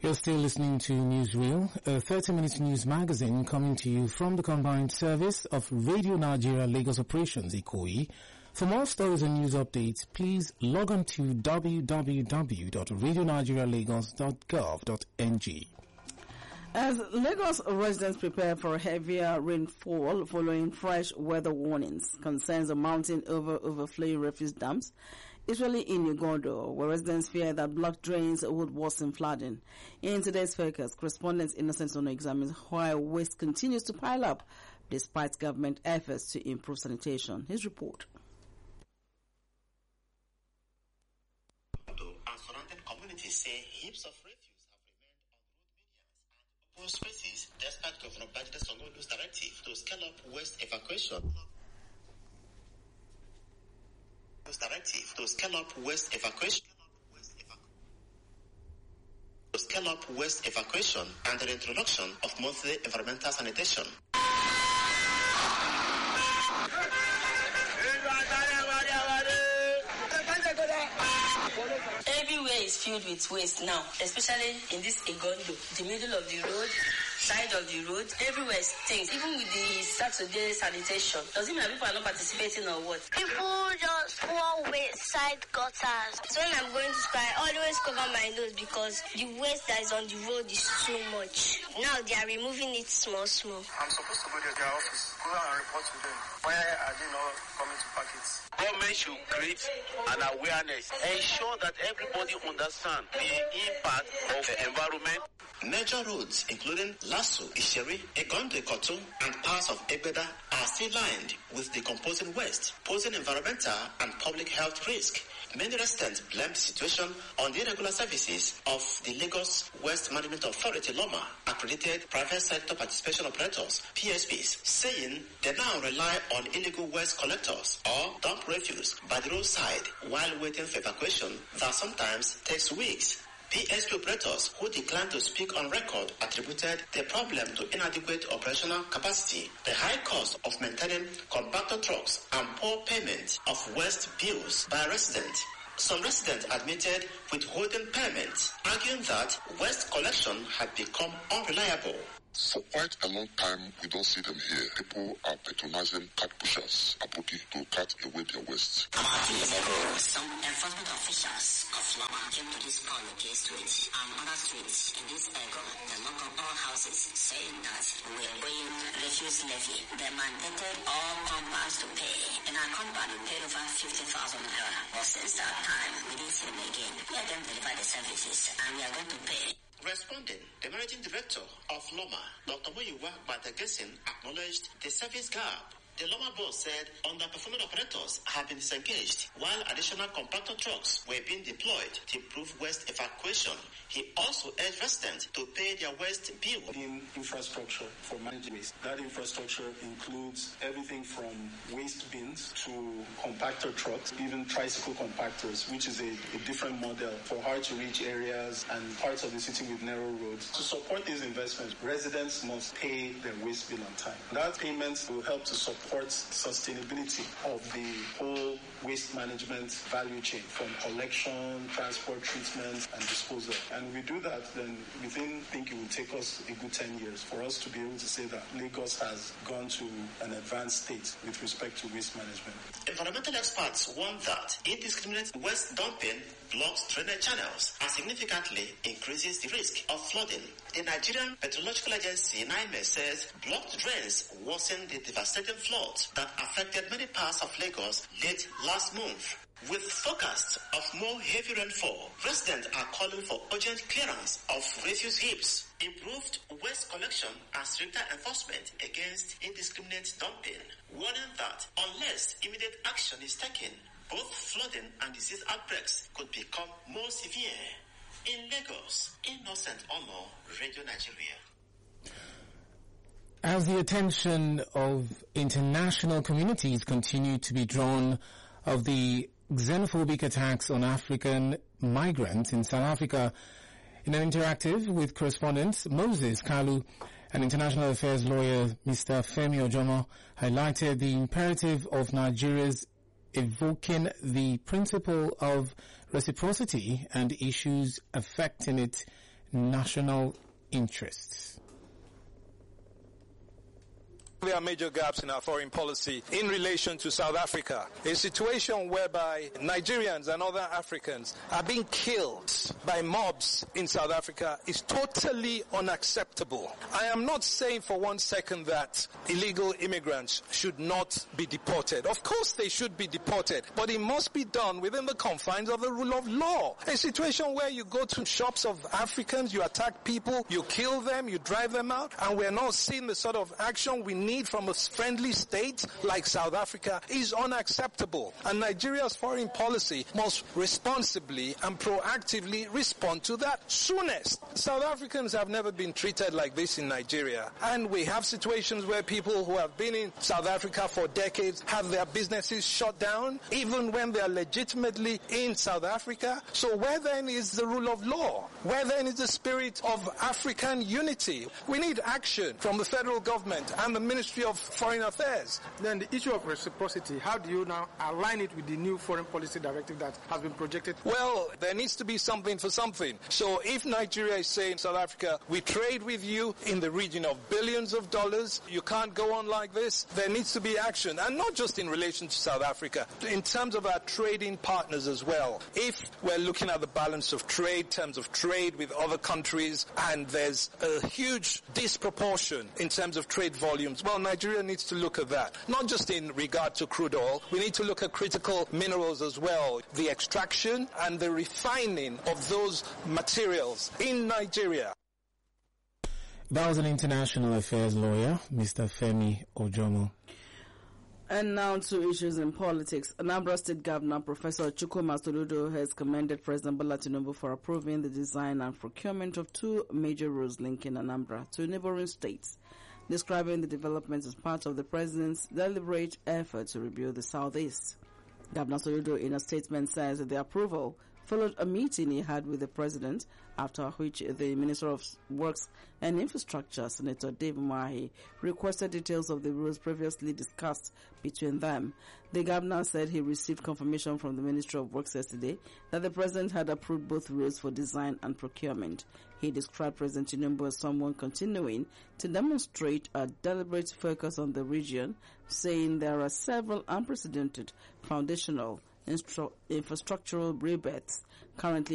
You're still listening to Newsreel, a 30-minute news magazine coming to you from the combined service of Radio Nigeria Lagos Operations, Ikoyi. For more stories and news updates, please log on to www.radionigerialagos.gov.ng. As Lagos residents prepare for heavier rainfall following fresh weather warnings, concerns are mounting over overflowing refuse dumps, especially in Ugondo, where residents fear that blocked drains would worsen flooding. In today's focus, correspondent Innocent Ono examines why waste continues to pile up despite government efforts to improve sanitation. His report. And surrounding communities say heaps of refuse have remained on road medians and open spaces despite Governor Babajide Sanwo-Olu's directive to scale up waste evacuation. And the introduction of monthly environmental sanitation. Everywhere is filled with waste now, especially in this Igondo, the middle of the road, side of the road, everywhere stinks. Even with the Saturday sanitation, does it mean people are not participating or what? People just pour waste side gutters. So when I'm going to school, I always cover my nose because the waste that is on the road is too much. Now they are removing it small. I'm supposed to go to their office, go and report to them. Why are they not coming to pack it? Government should create an awareness, ensure that everybody understands the impact of the environment. Major roads, including Lasso, Isheri, Egondo, Ikoto, and parts of Egbeda, are still lined with decomposing waste, posing environmental and public health risk. Many residents blame the situation on the irregular services of the Lagos Waste Management Authority, LOMA, accredited private sector participation operators, PSPs, saying they now rely on illegal waste collectors or dump refuse by the roadside while waiting for evacuation that sometimes takes weeks. PSP operators who declined to speak on record attributed the problem to inadequate operational capacity, the high cost of maintaining compactor trucks, and poor payment of waste bills by residents. Some residents admitted withholding payments, arguing that waste collection had become unreliable. For quite a long time, we don't see them here. People are patronizing cart pushers, Aboki, to cut away their waste. About 2 years ago, some enforcement officials of Loma came to this Polike Street and other streets in this area. They knocked on all houses, saying that we are going refuse levy. They mandated all compounds to pay. In our compound, we paid over 50,000 naira. But since that time, we didn't see them again. Let them deliver the services, and we are going to pay. Responding, the managing director of Loma, Dr. Moyiwa Batagesin, acknowledged the service gap. The Loma boss said underperforming operators have been disengaged while additional compactor trucks were being deployed to improve waste evacuation. He also urged residents to pay their waste bill. Infrastructure for managing waste. That infrastructure includes everything from waste bins to compactor trucks, even tricycle compactors, which is a different model for hard-to-reach areas and parts of the city with narrow roads. To support these investments, residents must pay their waste bill on time. That payment will help to support sustainability of the whole waste management value chain, from collection, transport, treatment, and disposal. And we do that, then we think it will take us a good 10 years for us to be able to say that Lagos has gone to an advanced state with respect to waste management. Environmental experts warn that indiscriminate waste dumping blocks drainage channels and significantly increases the risk of flooding. The Nigerian Meteorological Agency, NIME, says blocked drains worsen the devastating floods that affected many parts of Lagos late last month. With forecasts of more heavy rainfall, residents are calling for urgent clearance of refuse heaps, improved waste collection, and stricter enforcement against indiscriminate dumping, warning that unless immediate action is taken, both flooding and disease outbreaks could become more severe. In Lagos, Innocent Ono, Radio Nigeria. As the attention of international communities continue to be drawn of the xenophobic attacks on African migrants in South Africa, in an interactive with correspondent Moses Kalu and international affairs lawyer Mr. Femi Ojomo highlighted the imperative of Nigeria's evoking the principle of reciprocity and issues affecting it national interests. There are major gaps in our foreign policy in relation to South Africa. A situation whereby Nigerians and other Africans are being killed by mobs in South Africa is totally unacceptable. I am not saying for one second that illegal immigrants should not be deported. Of course they should be deported, but it must be done within the confines of the rule of law. A situation where you go to shops of Africans, you attack people, you kill them, you drive them out, and we're not seeing the sort of action we need from a friendly state like South Africa is unacceptable. And Nigeria's foreign policy must responsibly and proactively respond to that soonest. South Africans have never been treated like this in Nigeria. And we have situations where people who have been in South Africa for decades have their businesses shut down, even when they are legitimately in South Africa. So where then is the rule of law? Where then is the spirit of African unity? We need action from the federal government and the Ministry of Foreign Affairs. Then the issue of reciprocity, how do you now align it with the new foreign policy directive that has been projected? Well, there needs to be something for something. So if Nigeria is saying, South Africa, we trade with you in the region of billions of dollars, you can't go on like this, there needs to be action. And not just in relation to South Africa, in terms of our trading partners as well. If we're looking at the balance of trade, terms of trade with other countries, and there's a huge disproportion in terms of trade volumes, well, Nigeria needs to look at that. Not just in regard to crude oil, we need to look at critical minerals as well. The extraction and the refining of those materials in Nigeria. That was an international affairs lawyer, Mr. Femi Ojomo. And now to issues in politics. Anambra State Governor Professor Chukwuma Soludo has commended President Bola Tinubu for approving the design and procurement of 2 major roads linking Anambra to neighboring states, describing the development as part of the president's deliberate effort to rebuild the southeast. Governor Soludo, in a statement, says that the approval followed a meeting he had with the president, after which the Minister of Works and Infrastructure, Senator Dave Umahi, requested details of the roads previously discussed between them. The governor said he received confirmation from the Ministry of Works yesterday that the president had approved both roads for design and procurement. He described President Tinubu as someone continuing to demonstrate a deliberate focus on the region, saying there are several unprecedented foundational infrastructural rebirths currently